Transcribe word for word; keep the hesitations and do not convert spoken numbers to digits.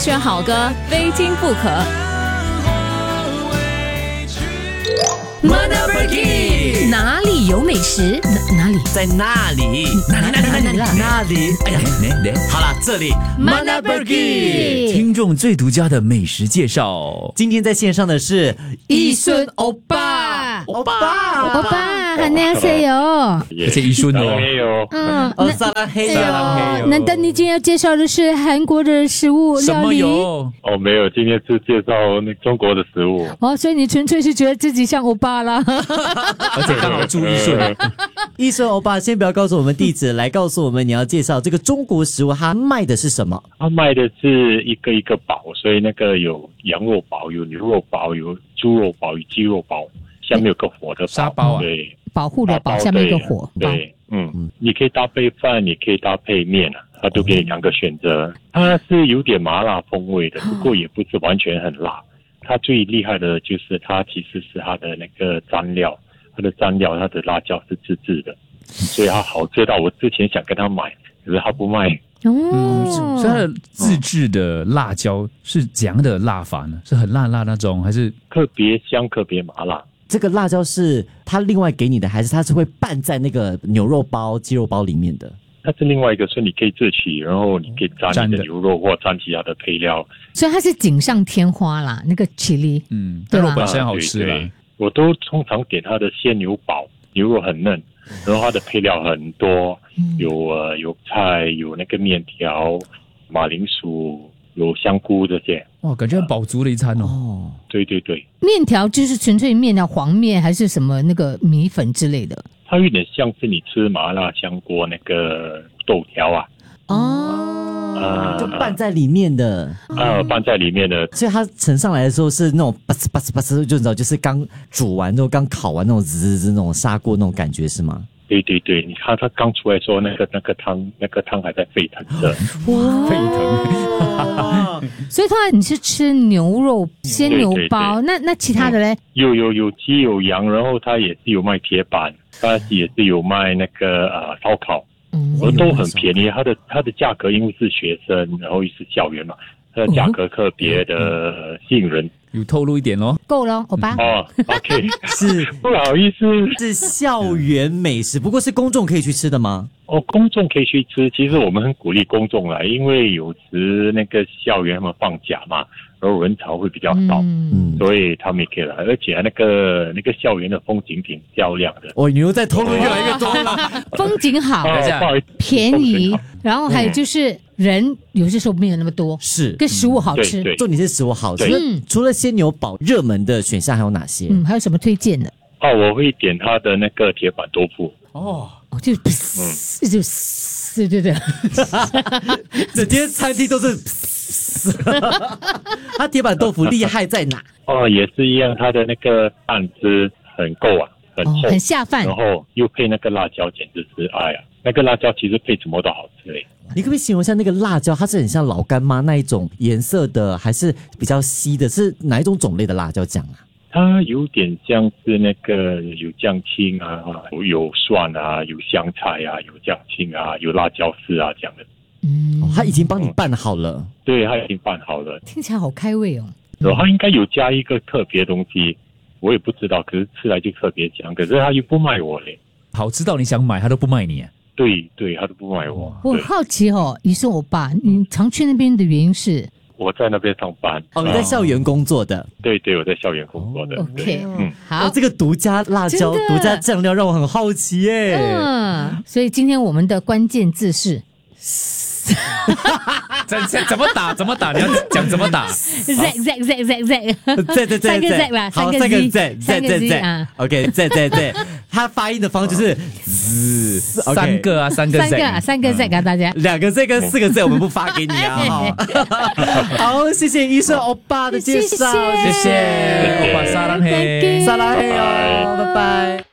选好歌，非听不可。Manabergi 哪里有美食？哪哪里？ 在那里， 哪里哪里哪里哪里那里？哎呀，好了，这里 Manabergi 听众最独家的美食介绍。 今天在线上的是一순欧巴， 欧巴， 欧巴，안녕하세요。 而且一순哦， 嗯， 哦，撒拉嘿哎哟， 呦，难道你今天要介绍的是韩国的食物什么料理？ 有？ 哦，没有，今天是介绍那中国的食物。 哦，所以你纯粹是觉得自己像欧巴啦。 而且刚好住一순。 一순欧巴，先不要告诉我们地址，来告诉我们你要介绍这个中国食物，它卖的是什么？ 他卖的是一个一个堡，所以那个有羊肉堡，有牛肉堡，有猪肉堡，有鸡肉堡，下面有个火的沙包啊， 对， 保护的保下面一个火， 对，嗯，你可以搭配饭，你可以搭配面啊，它都给你两个选择。它是有点麻辣风味的，不过也不是完全很辣。它最厉害的就是它其实是它的那个蘸料，它的蘸料，它的辣椒是自制的，所以它好吃到我之前想跟他买，可是他不卖。 哦， 所以它的自制的辣椒是怎样的辣法呢？是很辣辣那种，还是特别香、特别麻辣？ 这个辣椒是他另外给你的，还是他是会拌在那个牛肉包、鸡肉包里面的？ 它是另外一个，所以你可以自取，然后你可以蘸你蘸的的牛肉或蘸其他的配料。 所以它是锦上添花啦，那个 chili。 嗯， 对吧但肉本身好吃啦对对。我都通常点它的鲜牛堡，牛肉很嫩，然后它的配料很多，有呃有菜，有那个面条、马铃薯，有香菇这些。 哇，感觉很饱足的一餐哦。 哦， 对对对， 面条就是纯粹面条，黄面还是什么那个米粉之类的？ 它有点像是你吃麻辣香锅那个豆条啊， 哦， 啊就拌在里面的。 啊拌在里面的。 所以它盛上来的时候是那种巴斯巴斯巴斯，就你知道，就是刚煮完之后、刚烤完那种滋滋滋那种砂锅那种感觉是吗？ 对对对，你看它刚出来的时候，那个那个汤，那个汤还在沸腾着。 哇， 沸腾。 所以通常你是吃牛肉鲜牛包， 对对对那那其他的嘞？ 有有有鸡有羊，然后它也是有卖铁板，它也是有卖那个呃烧烤， 嗯我都很便宜。它的它的价格因为是学生，然后又是校园嘛，它的价格特别的吸引人。 有透露一点咯。 够了，欧巴。 哦，OK， 是不好意思， 是校园美食，不过是公众可以去吃的吗？ 哦，公众可以去吃。其实我们很鼓励公众来，因为有时那个校园他们放假嘛，然后人潮会比较少， 嗯， 所以他们也可以来。而且那个那个校园的风景挺漂亮的。 哦，你又在透露越来越多了。 风景好， 哦等一下不好意思， 便宜风景好， 然后还有就是人有些时候没有那么多， 是， 跟食物好吃。 对对重点是食物好吃。 对嗯除了鲜牛堡，热门的选项还有哪些？ 嗯，还有什么推荐的？ 哦，我会点他的那个铁板豆腐。 哦， 哦，就就就是对对， 整间餐厅都是。它铁板豆腐厉害在哪？ 哦，也是一样，它的那个蛋汁很够啊，很哦厚， 很下饭然后又配那个辣椒，简直是哎呀，那个辣椒其实配什么都好吃嘞。 你可不可以形容一下那个辣椒？它是很像老干妈那一种颜色的，还是比较稀的？是哪一种种类的辣椒酱啊？ 它有点像是那个有酱青啊，有蒜啊，有香菜啊，有酱青啊，有辣椒丝啊这样的。 嗯， 哦，它已经帮你拌好了。 对，它已经拌好了， 听起来好开胃哦。 然后它应该有加一个特别东西，我也不知道，可是吃来就特别香，可是它又不卖我嘞。 好吃到你想买，他都不卖你啊。 对对，他都不卖我。对我好奇哦，你说我爸，你常去那边的原因是我在那边上班。 哦，你在校园工作的。 对对，我在校园工作的。 OK， 嗯， 好哦，，这个独家辣椒、 真的独家酱料让我很好奇耶。 嗯，所以今天我们的关键字是怎怎怎么打？怎么打？你要讲怎么打？ Z Z Z Z Z， 在在在三个 Z 吧， 好， 三个三个 Z， Z 三 Z 个 Z Z 啊， OK，在在在，它发音的方就是滋， 三个啊，三个三 Z， 个啊三个 Z 啊，大家。 两个 Z 跟四个 Z 我们不发给你啊。好，好，谢谢医生欧巴的介绍， 谢谢谢谢，欧巴撒浪嘿， 撒拉嘿哦，拜拜。